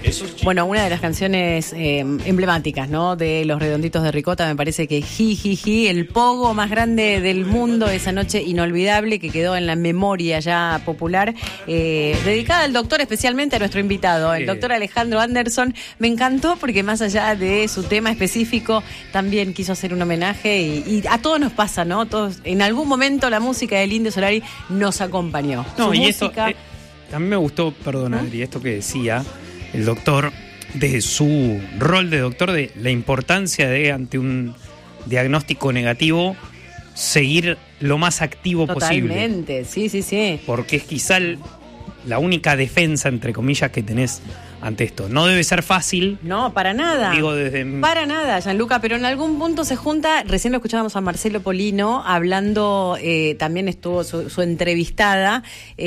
Bueno, una de las canciones emblemáticas, ¿no? De Los Redonditos de Ricota, me parece que Ji, el pogo más grande del mundo, esa noche inolvidable que quedó en la memoria ya popular, dedicada al doctor, especialmente a nuestro invitado, el doctor Alejandro Anderson. Me encantó porque más allá de su tema específico, también quiso hacer un homenaje y a todos nos pasa, ¿no? Todos, en algún momento la música del Indio Solari nos acompañó. No, su y música... esto, a mí me gustó, perdón, Adri, esto que decía el doctor, de su rol de doctor, de la importancia de, ante un diagnóstico negativo, seguir lo más activo posible. Totalmente, sí. Porque es quizá la única defensa, entre comillas, que tenés ante esto. No debe ser fácil. No, para nada. Digo, Para nada, Gianluca, pero en algún punto se junta, recién lo escuchábamos a Marcelo Polino hablando, también estuvo su entrevistada,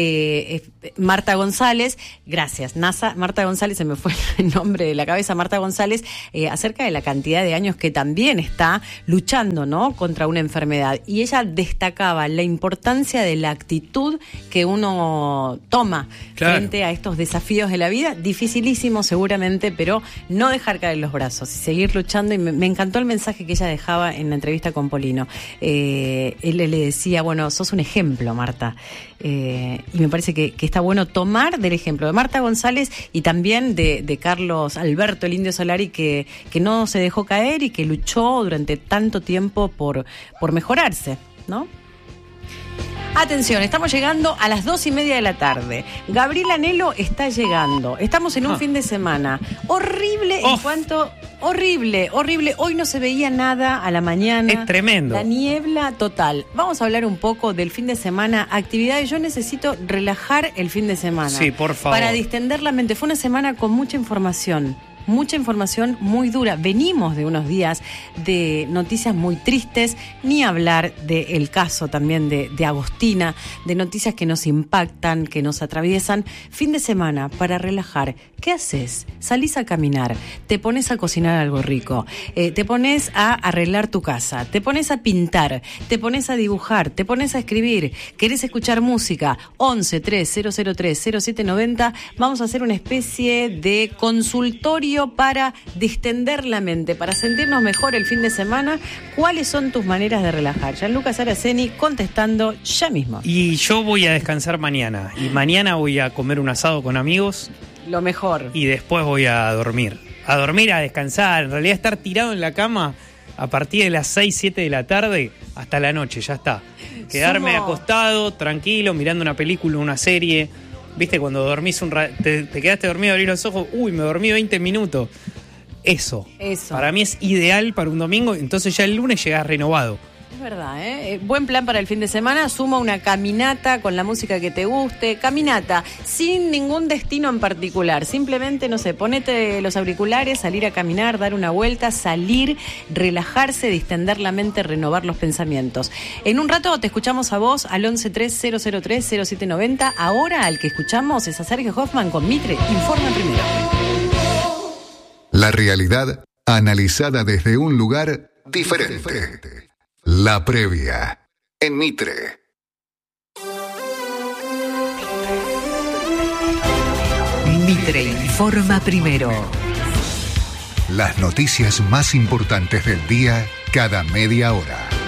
Marta González, gracias, Marta González, se me fue el nombre de la cabeza, Marta González, acerca de la cantidad de años que también está luchando, ¿no?, contra una enfermedad. Y ella destacaba la importancia de la actitud que uno toma frente a estos desafíos de la vida, difícilísimo seguramente, pero no dejar caer los brazos y seguir luchando. Y me encantó el mensaje que ella dejaba en la entrevista con Polino. Él le decía, bueno, sos un ejemplo, Marta. Y me parece que está bueno tomar del ejemplo de Marta González y también de Carlos Alberto, el Indio Solari, que no se dejó caer y que luchó durante tanto tiempo por mejorarse, ¿no? Atención, estamos llegando a las 2:30 de la tarde. Gabriel Anhelo está llegando. Estamos en un fin de semana horrible en cuanto... Horrible. Hoy no se veía nada a la mañana. Es tremendo. La niebla total. Vamos a hablar un poco del fin de semana. Actividades. Yo necesito relajar el fin de semana. Sí, por favor. Para distender la mente. Fue una semana con mucha información muy dura. Venimos de unos días de noticias muy tristes, ni hablar del caso también de Agostina, de noticias que nos impactan, que nos atraviesan. Fin de semana para relajar. ¿Qué haces? Salís a caminar, te pones a cocinar algo rico, te pones a arreglar tu casa, te pones a pintar, te pones a dibujar, te pones a escribir, querés escuchar música. 11-3003-0790. Vamos a hacer una especie de consultorio para distender la mente, para sentirnos mejor el fin de semana. ¿Cuáles son tus maneras de relajar? Gianluca Saraceni contestando ya mismo. Y yo voy a descansar mañana. Y mañana voy a comer un asado con amigos. Lo mejor. Y después voy a dormir. A descansar. En realidad estar tirado en la cama a partir de las 6, 7 de la tarde hasta la noche, ya está. Quedarme acostado, tranquilo, mirando una película, una serie. ¿Viste? Cuando dormís te quedaste dormido, abrís los ojos, me dormí 20 minutos. Eso. Para mí es ideal para un domingo, entonces ya el lunes llegás renovado. Es verdad, buen plan para el fin de semana. Suma una caminata con la música que te guste. Caminata sin ningún destino en particular. Simplemente, no sé, ponete los auriculares, salir a caminar, dar una vuelta, salir, relajarse, distender la mente, renovar los pensamientos. En un rato te escuchamos a vos al 11-3003-0790. Ahora al que escuchamos es a Sergio Hoffman con Mitre. Informa primero. La realidad analizada desde un lugar diferente. La previa, en Mitre. Mitre informa primero. Las noticias más importantes del día cada media hora.